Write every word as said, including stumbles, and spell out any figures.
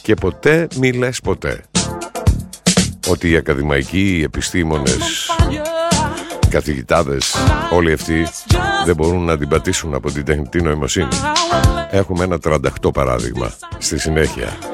Και ποτέ μη λες ποτέ ότι οι ακαδημαϊκοί, οι επιστήμονες, οι καθηγητάδες, όλοι αυτοί δεν μπορούν να την πατήσουν από την τεχνητή νοημοσύνη. Έχουμε ένα τριάντα οκτώ παράδειγμα στη συνέχεια.